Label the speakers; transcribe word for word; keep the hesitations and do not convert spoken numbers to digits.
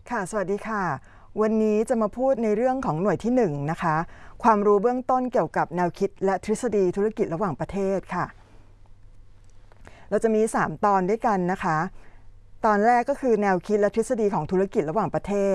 Speaker 1: ค่ะสวัสดีค่ะวันนี้จะมาพูดในเรื่องของหน่วยที่หนึ่งนะคะความรู้เบื้องต้นเกี่ยวกับแนวคิดและทฤษฎีธุรกิจระหว่างประเทศค่ะเราจะมีสามตอนด้วยกันนะคะตอนแรกก็คือแนวคิดและทฤษฎีของธุรกิจระหว่างประเทศ